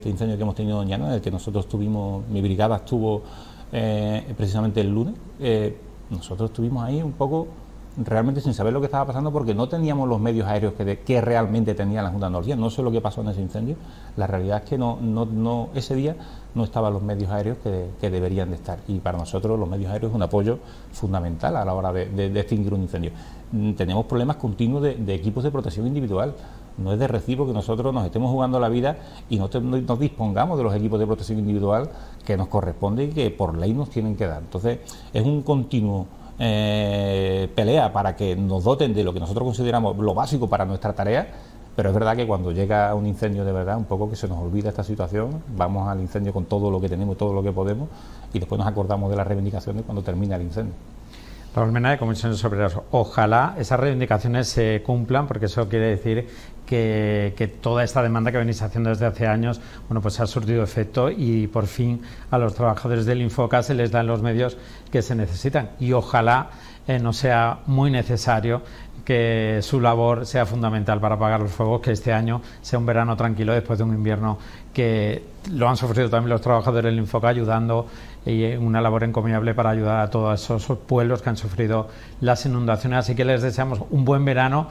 Este incendio que hemos tenido en Llano, en el que nosotros tuvimos, mi brigada estuvo precisamente el lunes, nosotros estuvimos ahí un poco realmente sin saber lo que estaba pasando porque no teníamos los medios aéreos que realmente tenía la Junta de Andalucía. No sé lo que pasó en ese incendio, la realidad es que ese día no estaban los medios aéreos que deberían de estar, y para nosotros los medios aéreos es un apoyo fundamental a la hora de extinguir un incendio. Tenemos problemas continuos de equipos de protección individual. No es de recibo que nosotros nos estemos jugando la vida y no dispongamos de los equipos de protección individual que nos corresponde y que por ley nos tienen que dar. Entonces es un continuo pelea para que nos doten de lo que nosotros consideramos lo básico para nuestra tarea, pero es verdad que cuando llega un incendio de verdad, un poco que se nos olvida esta situación, vamos al incendio con todo lo que tenemos, todo lo que podemos, y después nos acordamos de las reivindicaciones cuando termina el incendio. Raúl Mena, de Comisiones Obreras, ojalá esas reivindicaciones se cumplan, porque eso quiere decir que toda esta demanda que venís haciendo desde hace años, bueno, pues ha surtido efecto y por fin a los trabajadores del Infoca se les dan los medios que se necesitan, y ojalá no sea muy necesario que su labor sea fundamental para apagar los fuegos, que este año sea un verano tranquilo después de un invierno que lo han sufrido también los trabajadores del Infoca, ayudando, y una labor encomiable para ayudar a todos esos pueblos que han sufrido las inundaciones. Así que les deseamos un buen verano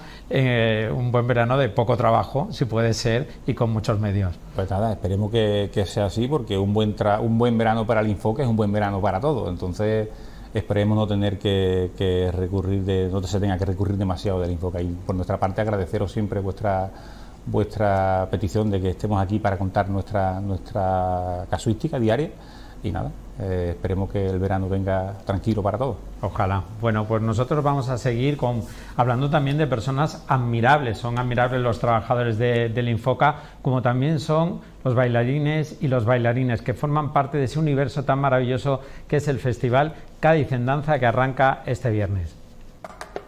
de poco trabajo, si puede ser, y con muchos medios. Pues nada, esperemos que sea así, porque un buen verano para el Infoca es un buen verano para todos. Entonces esperemos no tener que recurrir no se tenga que recurrir demasiado del Infoca, y por nuestra parte agradeceros siempre vuestra petición de que estemos aquí para contar nuestra casuística diaria, y nada, esperemos que el verano venga tranquilo para todos. Ojalá. Bueno, pues nosotros vamos a seguir hablando también de personas admirables. Son admirables los trabajadores del Infoca, como también son los bailarines y los bailarines que forman parte de ese universo tan maravilloso que es el Festival Cádiz en Danza, que arranca este viernes.